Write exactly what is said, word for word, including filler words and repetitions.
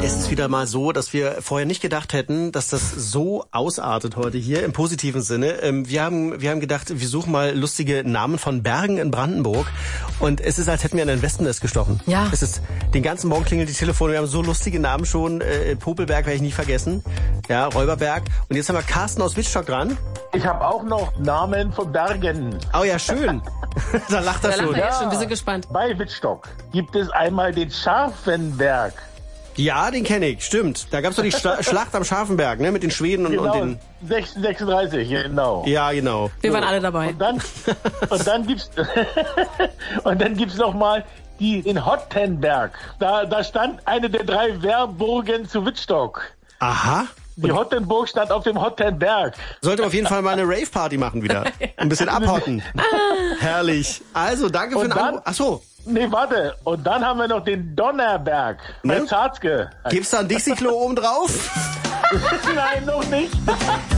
Es ist wieder mal so, dass wir vorher nicht gedacht hätten, dass das so ausartet heute hier im positiven Sinne. Wir haben, wir haben gedacht, wir suchen mal lustige Namen von Bergen in Brandenburg. Und es ist, als hätten wir an den Wespennest gestochen. Ja. Es ist, den ganzen Morgen klingelt die Telefone. Wir haben so lustige Namen schon. Äh, Popelberg werde ich nie vergessen. Ja, Räuberberg. Und jetzt haben wir Carsten aus Wittstock dran. Ich habe auch noch Namen von Bergen. Oh ja, schön. Da lacht er Da schon. lacht er ja schon. Wir sind gespannt. Bei Wittstock gibt es einmal den Scharfenberg. Ja, den kenne ich, stimmt. Da gab's doch die Schla- Schlacht am Scharfenberg, ne, mit den Schweden und, Genau, und den... sechzehnhundertsechsunddreißig, genau. Ja, genau. Wir So. waren alle dabei. Und dann, und dann gibt's, und dann gibt's noch mal die in Hottenberg. Da, da stand eine der drei Wehrburgen zu Wittstock. Aha. Die Hottenburg stand auf dem Hottenberg. Sollte man auf jeden Fall mal eine Rave-Party machen wieder. Ein bisschen abhotten. Herrlich. Also, danke für Und den dann- Anruf. Ach so. Nee, warte. Und dann haben wir noch den Donnerberg bei Ne? Zarzke. Gibt's da ein Dixie-Klo oben drauf? Nein, noch nicht.